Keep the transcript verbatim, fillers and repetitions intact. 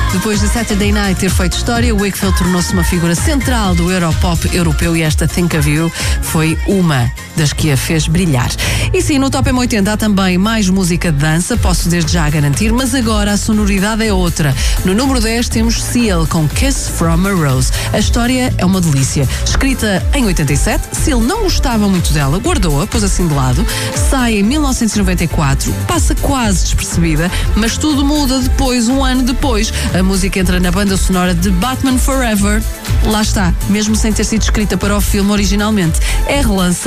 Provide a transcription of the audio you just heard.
Depois de Saturday Night ter feito história, Wakefield tornou-se uma figura central do Europop europeu e esta Think of You foi uma das que a fez brilhar. E sim, no Top M oitenta há também mais música de dança, posso desde já garantir, mas agora a sonoridade é outra. No número dez temos Seal com Kiss from a Rose. A história é uma delícia. Escrita em oitenta e sete, Seal não gostava muito dela, guardou-a, pôs assim de lado, sai em mil novecentos e noventa e quatro, passa quase despercebida, mas tudo muda depois, um ano depois. A música entra na banda sonora de Batman Forever. Lá está, mesmo sem ter sido escrita para o filme originalmente. É relançada